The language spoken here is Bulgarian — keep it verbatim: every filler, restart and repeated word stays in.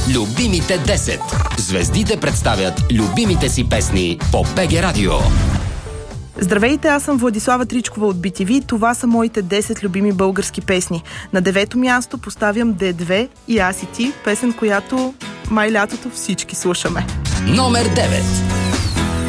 Любимите десет. Звездите представят любимите си песни по БГ Радио. Здравейте, аз съм Владислава Тричкова от би ти ви. Това са моите десет любими български песни. На девето място поставям Д две и Аз и ти, песен, която май лятото всички слушаме. Номер девет.